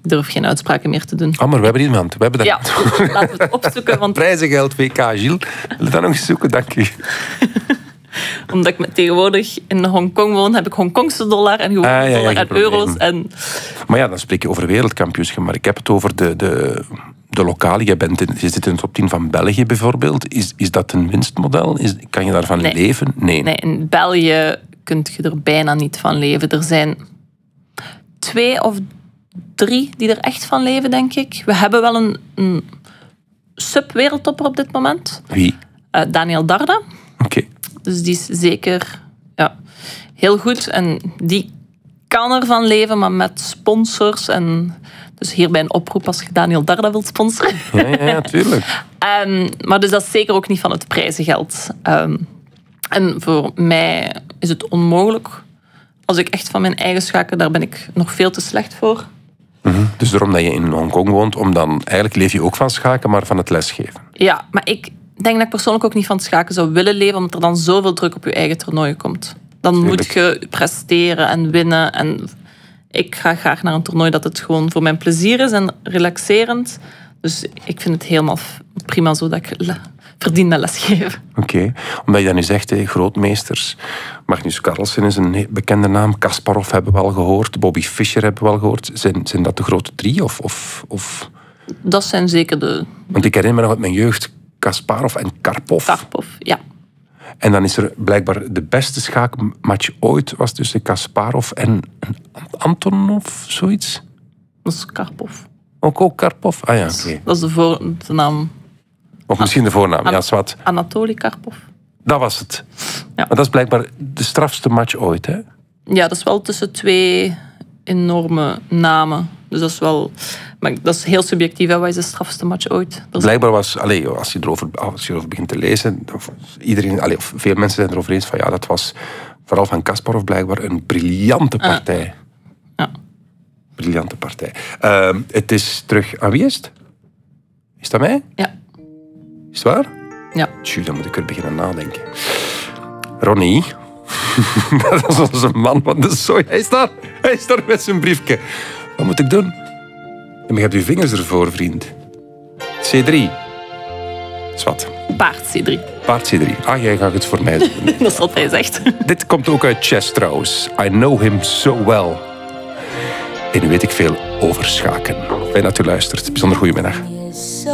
durf geen uitspraken meer te doen. Maar we hebben iemand. We hebben dat. Ja, laten we het opzoeken. Want... Prijzengeld WK, Gilles. Wil je dat nog eens zoeken? Dank u. Omdat ik tegenwoordig in Hongkong woon, heb ik Hongkongse dollar en gewone dollar en euro's. En... Maar ja, dan spreek je over wereldkampioenschap. Maar ik heb het over de lokale. Je zit in de top 10 van België bijvoorbeeld. Is dat een winstmodel? Kan je daarvan leven? Nee, in België kun je er bijna niet van leven. Er zijn 2 of 3 die er echt van leven, denk ik. We hebben wel een sub-wereldtopper op dit moment. Wie? Daniel Darda. Oké. Dus die is zeker heel goed. En die kan ervan leven, maar met sponsors. En dus hierbij een oproep als je Daniel Darda wilt sponsoren. Ja, tuurlijk. Maar dus dat is zeker ook niet van het prijzengeld. En voor mij is het onmogelijk. Als ik echt van mijn eigen schaken, daar ben ik nog veel te slecht voor. Mm-hmm. Dus daarom dat je in Hongkong woont, eigenlijk leef je ook van schaken, maar van het lesgeven. Ja, maar ik denk dat ik persoonlijk ook niet van het schaken zou willen leven, omdat er dan zoveel druk op je eigen toernooi komt. Dan moet je presteren en winnen. En ik ga graag naar een toernooi dat het gewoon voor mijn plezier is en relaxerend. Dus ik vind het helemaal prima zo dat ik verdien met lesgeven. Oké. Omdat je dat nu zegt, grootmeesters. Magnus Carlsen is een bekende naam. Kasparov hebben we al gehoord. Bobby Fischer hebben we al gehoord. Zijn dat de grote 3? Of? Dat zijn zeker de... Want ik herinner me nog uit mijn jeugd Kasparov en Karpov. Karpov, ja. En dan is er blijkbaar de beste schaakmatch ooit was tussen Kasparov en Antonov, zoiets. Dat is Karpov. Ook Karpov? Ah ja, oké. Dat is de naam. Of misschien de voornaam, ja, zwart. Anatoly Karpov. Dat was het. Ja. Maar dat is blijkbaar de strafste match ooit, hè? Ja, dat is wel tussen 2 enorme namen. Dus dat is wel... Maar dat is heel subjectief, hè. Wat is de strafste match ooit? Blijkbaar was... als je erover begint te lezen... veel mensen zijn erover eens van... Ja, dat was vooral van Kasparov blijkbaar een briljante partij. Ja. Briljante partij. Het is terug... Aan wie is het? Is dat mij? Ja. Is het waar? Ja. Tjoe, dan moet ik er beginnen nadenken. Ronnie. Dat is onze man van de zooi. Hij is daar met zijn briefje. Wat moet ik doen? Ja, maar je hebt je vingers ervoor, vriend. C3. Zwat. Paard C3. Paard C3. Ah, jij gaat het voor mij doen. Dat is wat hij zegt. Dit komt ook uit chess trouwens. I know him so well. En nu weet ik veel over schaken. Fijn dat u luistert. Bijzonder goedemiddag.